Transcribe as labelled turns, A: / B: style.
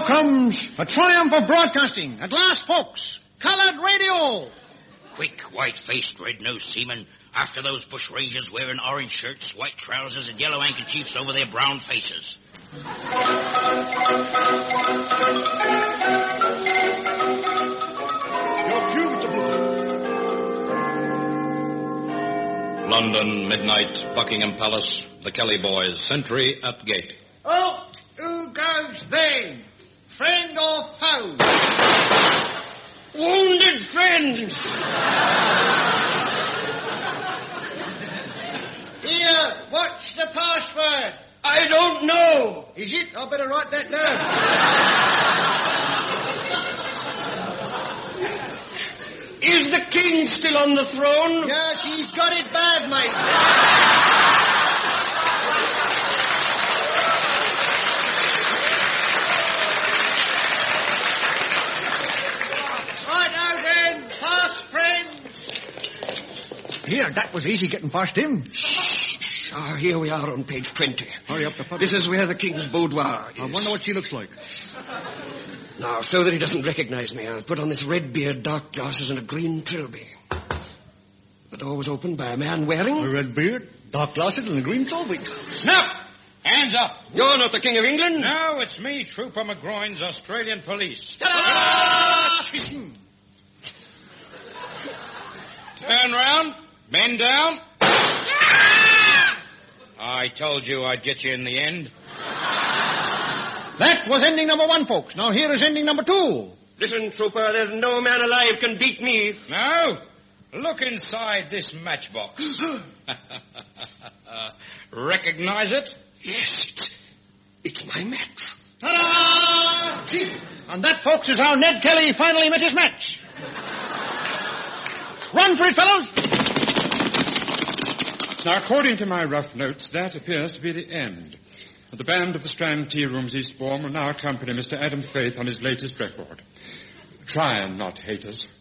A: comes a triumph of broadcasting. At last, folks, colored radio.
B: Quick, white-faced, red-nosed seamen, after those bush rangers wearing orange shirts, white trousers, and yellow handkerchiefs over their brown faces.
C: London, midnight, Buckingham Palace, the Kelly boys, sentry at gate.
A: Oh, who goes then? Friend or foe?
D: Wounded friends!
A: Here, what's the password?
D: I don't know.
A: Is it? I better write that down.
D: Is the king still on the throne?
A: Yes, he's got it bad, mate. Right now, then. Pass, friends. Here, that was easy getting past him.
D: Here we are on page 20.
A: Hurry up, the fuck.
D: This is where the king's boudoir is.
A: I wonder what she looks like.
D: Now, so that he doesn't recognize me, I'll put on this red beard, dark glasses, and a green trilby. The door was opened by a man wearing...
A: A red beard, dark glasses, and a green trilby.
E: Snap! Hands up.
D: You're not the King of England?
E: No, it's me, Trooper McGroin's Australian police. Turn round. Bend down. I told you I'd get you in the end.
A: That was ending number 1, folks. Now here is ending number 2.
D: Listen, Trooper, there's no man alive can beat me.
E: No? Look inside this matchbox. Recognize it?
D: Yes, it's my match.
A: Ta-da! And that, folks, is how Ned Kelly finally met his match. Run for it, fellows!
F: Now, according to my rough notes, that appears to be the end. The band of the Strand Tea Rooms Eastbourne will now accompany Mr. Adam Faith on his latest record. Try and not hate us.